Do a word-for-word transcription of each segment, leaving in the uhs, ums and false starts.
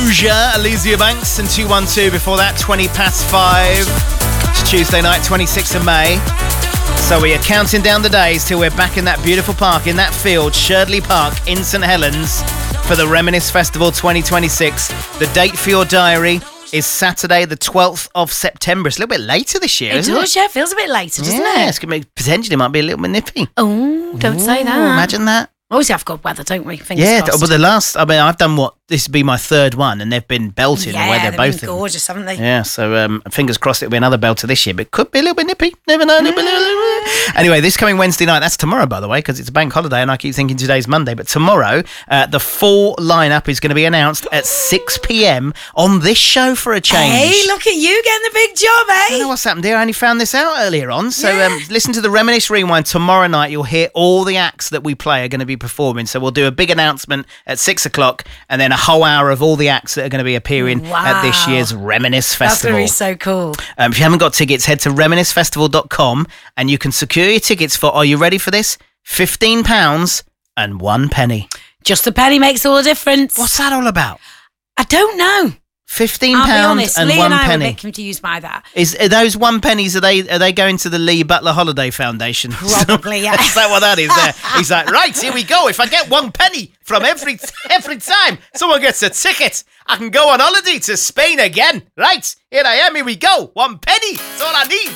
Rouge, Alicia Banks, and two one two before that, twenty past five. It's Tuesday night, twenty-sixth of May. So we are counting down the days till we're back in that beautiful park, in that field, Sherdley Park in St Helens, for the Reminisce Festival twenty twenty-six. The date for your diary is Saturday, the twelfth of September. It's a little bit later this year, It isn't does, it? yeah. It feels a bit later, doesn't yeah, it? it's going to be, potentially might be a little bit nippy. Oh, don't say Ooh, that. Imagine that. Always have good weather, don't we? Fingers Yeah, crossed. but the last, I mean, I've done what, this would be my third one, and they've been belting yeah, the way they're they've both been in. gorgeous, haven't they? Yeah, so um, fingers crossed it'll be another belter this year, but could be a little bit nippy. Never know. Little bit, little bit. Anyway, this coming Wednesday night, that's tomorrow, by the way, because it's a bank holiday, and I keep thinking today's Monday, but tomorrow, uh, the full lineup is going to be announced at six p.m. on this show for a change. Hey, look at you getting the big job, I don't eh? know what's happened here. I only found this out earlier on. So Yeah. um, listen to the Reminisce Rewind tomorrow night. You'll hear all the acts that we play are going to be performing. So we'll do a big announcement at six o'clock and then a whole hour of all the acts that are going to be appearing at this Wow. year's Reminisce That's Festival. going to be so cool. Um, if you haven't got tickets, head to reminisce festival dot com and you can secure your tickets for, are you ready for this? fifteen pounds and one penny. Just a penny makes all the difference. What's that all about? I don't know. fifteen I'll be pounds honest. and Lee one and I were a penny. bit confused by that. Is are those one pennies? Are they are they going to the Lee Butler Holiday Foundation? Probably, yeah. Is that what that is? There, he's like, right, here we go. If I get one penny from every every time someone gets a ticket, I can go on holiday to Spain again. Right, here I am. Here we go. One penny. That's all I need.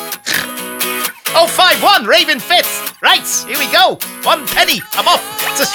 Oh five one Raven Fitz. Right, here we go. One penny. I'm off to